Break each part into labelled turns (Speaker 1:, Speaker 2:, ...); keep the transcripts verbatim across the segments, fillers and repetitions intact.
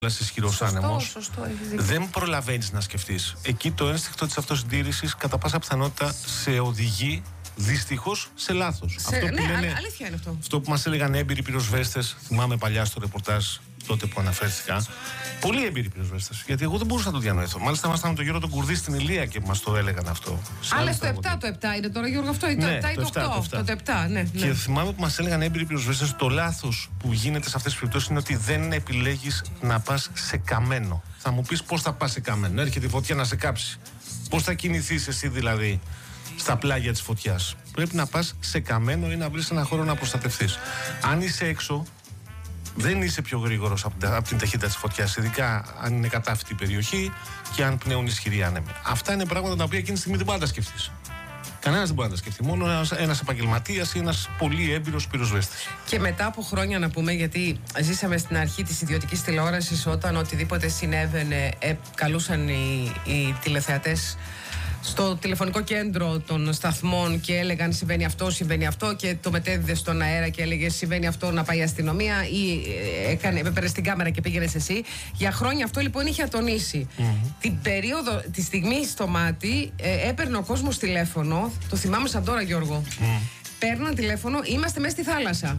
Speaker 1: ισχυρός άνεμος, δεν προλαβαίνεις να σκεφτείς. Εκεί το ένστικτο της αυτοσυντήρησης κατά πάσα πιθανότητα σε οδηγεί δυστυχώς σε λάθος.
Speaker 2: Σε,
Speaker 1: αυτό, που
Speaker 2: ναι,
Speaker 1: λένε,
Speaker 2: αλήθεια είναι αυτό.
Speaker 1: Αυτό που μας έλεγαν έμπειροι πυροσβέστες, θυμάμαι παλιά στο ρεπορτάζ τότε που αναφέρθηκα. Πολύ έμπειροι πυροσβέστες. Γιατί εγώ δεν μπορούσα να το διανοηθώ. Μάλιστα, ήμασταν με τον Γιώργο τον Κουρδί στην Ηλία και μας το έλεγαν αυτό.
Speaker 2: Άλλε το επτά, το επτά είναι τώρα, Γιώργο, αυτό ή το
Speaker 1: ναι,
Speaker 2: επτά ή το οκτώ. Το, το επτά, ναι, ναι.
Speaker 1: Και θυμάμαι που μας έλεγαν έμπειροι πυροσβέστες, το λάθος που γίνεται σε αυτές τις περιπτώσεις είναι ότι δεν επιλέγεις να πας σε καμένο. Θα μου πεις πώς θα πας σε καμένο. Έρχεται η φωτιά να σε κάψει. Πώς θα κινηθείς εσύ δηλαδή στα πλάγια της φωτιάς. Πρέπει να πας σε καμένο ή να βρεις ένα χώρο να προστατευτείς. Αν είσαι έξω, δεν είσαι πιο γρήγορος από την ταχύτητα της φωτιάς, ειδικά αν είναι κατάφυτη η περιοχή και αν πνέουν ισχυροί άνεμοι. Αυτά είναι πράγματα τα οποία εκείνη τη στιγμή δεν μπορεί να τα σκεφτείς. Κανένας δεν μπορεί να τα σκεφτεί. Μόνο ένας, ένας επαγγελματίας ή ένας πολύ έμπειρος πυροσβέστης.
Speaker 2: Και μετά από χρόνια να πούμε, γιατί ζήσαμε στην αρχή της ιδιωτικής τηλεόρασης, όταν οτιδήποτε συνέβαινε, ε, καλούσαν οι, οι τηλεθεατές στο τηλεφωνικό κέντρο των σταθμών και έλεγαν συμβαίνει αυτό, συμβαίνει αυτό, και το μετέδιδε στον αέρα και έλεγε συμβαίνει αυτό, να πάει η αστυνομία, ή έκανε, έπαιρνε στην κάμερα και πήγαινε εσύ. Για χρόνια αυτό λοιπόν είχε ατονίσει. Mm-hmm. Την περίοδο, τη στιγμή στο μάτι, ε, έπαιρνε ο κόσμος τηλέφωνο, το θυμάμαι σαν τώρα, Γιώργο. Mm. Παίρνουν τηλέφωνο, είμαστε μέσα στη θάλασσα.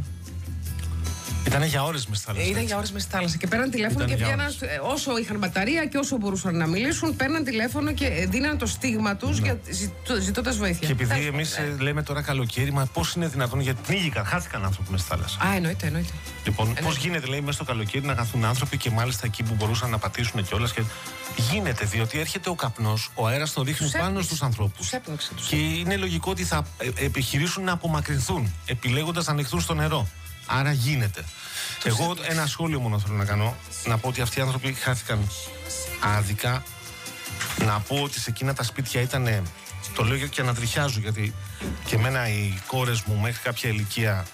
Speaker 1: Ήταν για ώρες μες στη θάλασσα.
Speaker 2: Ήταν για ώρες μες στη θάλασσα. Και παίρναν τηλέφωνο και βγαίναν, όσο είχαν μπαταρία και όσο μπορούσαν να μιλήσουν, παίρναν τηλέφωνο και δίναν το στίγμα τους, ναι, ζητώντας βοήθεια.
Speaker 1: Και επειδή εμείς ε, λέμε τώρα καλοκαίρι, μα πώς είναι δυνατόν, γιατί πνίγηκαν, χάθηκαν άνθρωποι μες στη θάλασσα.
Speaker 2: Α, εννοείται, εννοείται.
Speaker 1: Λοιπόν, πώς γίνεται, λέει, μέσα στο καλοκαίρι να χαθούν άνθρωποι, και μάλιστα εκεί που μπορούσαν να πατήσουν κιόλας. Και... γίνεται, διότι έρχεται ο καπνός, ο αέρας τον ρίχνει πάνω στους ανθρώπους. Και είναι λογικό ότι θα επιχειρήσουν να απομακρυνθούν, επιλέγοντας να ανοιχθούν στο νερό. Άρα γίνεται. Εγώ ένα σχόλιο μόνο θέλω να κάνω. Να πω ότι αυτοί οι άνθρωποι χάθηκαν άδικα. Να πω ότι σε εκείνα τα σπίτια ήταν. Το λέω και ανατριχιάζω, γιατί και εμένα οι κόρες μου μέχρι κάποια ηλικία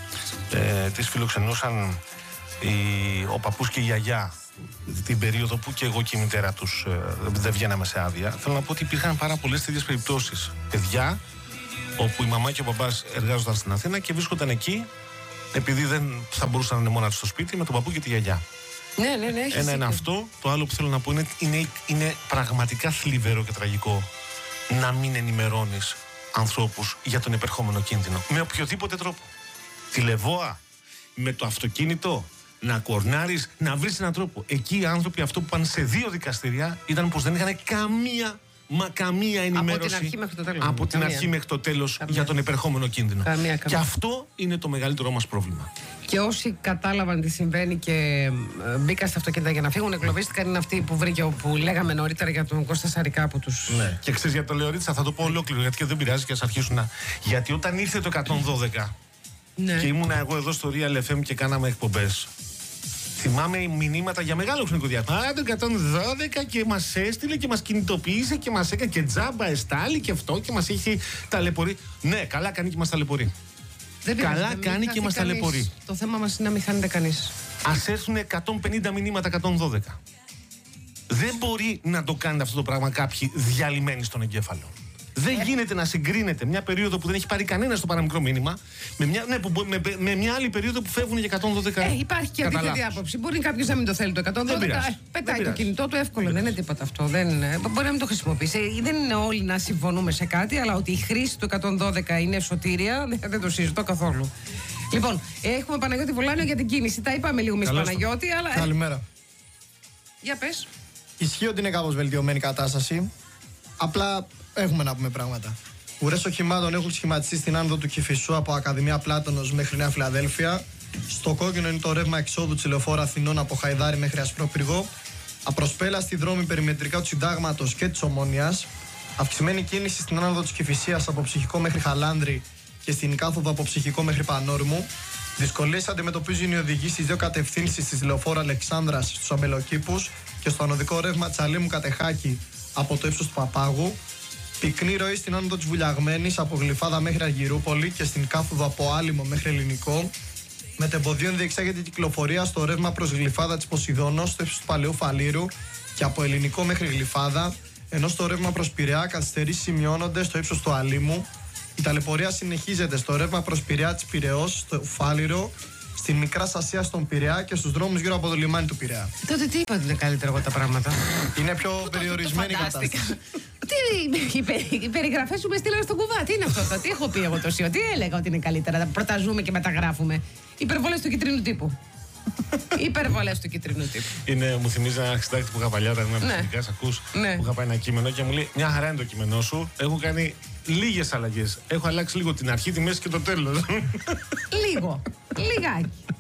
Speaker 1: ε, τις φιλοξενούσαν οι, ο παππούς και η γιαγιά την περίοδο που και εγώ και η μητέρα τους ε, δεν βγαίναμε σε άδεια. Θέλω να πω ότι υπήρχαν πάρα πολλές τέτοιες περιπτώσεις. Παιδιά όπου η μαμά και ο μπαμπάς εργάζονταν στην Αθήνα και βρίσκονταν εκεί επειδή δεν θα μπορούσαν να είναι μόνα τους στο σπίτι, με τον παππού και τη γιαγιά.
Speaker 2: Ναι, ναι, ναι.
Speaker 1: Ένα είναι αυτό. Το άλλο που θέλω να πω είναι, είναι, είναι πραγματικά θλιβερό και τραγικό να μην ενημερώνεις ανθρώπους για τον επερχόμενο κίνδυνο. Με οποιοδήποτε τρόπο. Τη Λεβόα, με το αυτοκίνητο, να κορνάρεις, να βρεις έναν τρόπο. Εκεί οι άνθρωποι αυτό που πάνε σε δύο δικαστήρια ήταν πως δεν είχαν καμία, μα καμία ενημέρωση
Speaker 2: από την αρχή μέχρι το τέλος,
Speaker 1: από την αρχή μέχρι το τέλος για τον επερχόμενο κίνδυνο.
Speaker 2: Καμία, καμία.
Speaker 1: Και αυτό είναι το μεγαλύτερό μας πρόβλημα.
Speaker 2: Και όσοι κατάλαβαν τι συμβαίνει και μπήκαν στα αυτοκίνητα για να φύγουν, εγκλωβίστηκαν, είναι αυτοί που βρήκε, που λέγαμε νωρίτερα για τον Κώστα Σαρικά από τους...
Speaker 1: Ναι. Και ξέρεις για το Λεωρίτσα, θα το πω ολόκληρο, γιατί και δεν πειράζει και ας αρχίσουν να... Γιατί όταν ήρθε το εκατόν δώδεκα, ναι, και ήμουνα εγώ εδώ στο Real εφ εμ και κάναμε εκπομπές, θυμάμαι μηνύματα για μεγάλο χρονικό διάστημα. Α, το εκατόν δώδεκα και μας έστειλε και μας κινητοποίησε και μας έκανε και τζάμπα εστάλει και αυτό και μας έχει ταλαιπωρεί. Ναι, καλά κάνει και μας ταλαιπωρεί.
Speaker 2: Δεν
Speaker 1: καλά κάνει και μας ταλαιπωρεί.
Speaker 2: Το θέμα μας είναι να μην χάνεται κανείς.
Speaker 1: Ας έρθουν εκατόν πενήντα μηνύματα εκατόν δώδεκα. Δεν μπορεί να το κάνει αυτό το πράγμα κάποιοι διαλυμένοι στον εγκέφαλο. Δεν γίνεται να συγκρίνεται μια περίοδο που δεν έχει πάρει κανένα στο παραμικρό μήνυμα με μια, ναι, που, με, με μια άλλη περίοδο που φεύγουν για εκατόν δώδεκα.
Speaker 2: Ε, υπάρχει και αντίθετη άποψη. Μπορεί κάποιο να μην το θέλει το εκατόν δώδεκα. Ε, πετάει το κινητό του εύκολα. Δεν είναι τίποτα αυτό. Δεν, μπορεί να μην το χρησιμοποιήσει. Δεν είναι όλοι να συμφωνούμε σε κάτι, αλλά ότι η χρήση του εκατόν δώδεκα είναι σωτήρια, δεν το συζητώ καθόλου. Λοιπόν, έχουμε Παναγιώτη Βολάνιο για την κίνηση. Τα είπαμε λίγο εμείς, Παναγιώτη, αλλά.
Speaker 3: Καλημέρα.
Speaker 2: Για πες.
Speaker 3: Ισχύει ότι είναι κάπως βελτιωμένη η κατάσταση. Απλά έχουμε να πούμε πράγματα. Ουρές οχημάτων έχουν σχηματιστεί στην άνοδο του Κηφισού από Ακαδημία Πλάτωνος μέχρι Νέα Φιλαδέλφια. Στο κόκκινο είναι το ρεύμα εξόδου της Λεωφόρου Αθηνών από Χαϊδάρι μέχρι Ασπρόπυργο. Απροσπέλαστη δρόμη περιμετρικά του Συντάγματος και της Ομόνιας. Αυξημένη κίνηση στην άνοδο της Κηφισίας από Ψυχικό μέχρι Χαλάνδρη και στην κάθοδο από Ψυχικό μέχρι Πανόρμου. Δυσκολίες αντιμετωπίζουν οι οδηγοί στις δύο κατευθύνσεις της Λεωφόρου Αλεξάνδρας στους Αμπελοκήπους και στο ανωδικό ρεύμα Τσαλίμου Κατεχάκη από το ύψος του Παπάγου. Πυκνή ροή στην άνοδο της Βουλιαγμένης από Γλυφάδα μέχρι Αργυρούπολη και στην κάθοδο από Άλυμο μέχρι Ελληνικό. Μετεμποδίων διεξάγεται η κυκλοφορία στο ρεύμα προς Γλυφάδα της Ποσειδώνος στο ύψος του Παλαιού Φαλήρου και από Ελληνικό μέχρι Γλυφάδα, ενώ στο ρεύμα προς Πειραιά καθυστερήσεις σημειώνονται στο ύψος του Αλήμου. Η ταλαιπωρία συνεχίζεται στο ρεύμα προς Πειραιά της Πειραιώς, στο Φάληρο, στην Μικρά Ασία στον Πειραιά και στους δρόμους γύρω από το λιμάνι του Πειραιά.
Speaker 2: Τότε τι είπα ότι είναι καλύτερα εγώ τα πράγματα.
Speaker 3: Είναι πιο περιορισμένη η κατάσταση.
Speaker 2: Τι, οι περιγραφές σου με στείλανε στον κουβά. Τι είναι αυτό, τι έχω πει εγώ τόση, τι έλεγα ότι είναι καλύτερα. Τα πρωταζούμε και μεταγράφουμε. Υπερβολές του κυτρίνου τύπου. Υπερβολές του κυτρίνου τύπου.
Speaker 1: Είναι, μου θυμίζει ένα συντάκτη που είχα παλιά, τα γνώμη ακούς,
Speaker 2: ναι.
Speaker 1: που είχα πάει ένα κείμενο και μου λέει: μια χαρά είναι το κείμενό σου. Έχω κάνει λίγες αλλαγές. Έχω αλλάξει λίγο την αρχή, τη μέση και το τέλος.
Speaker 2: Λίγο. Λιγάκι.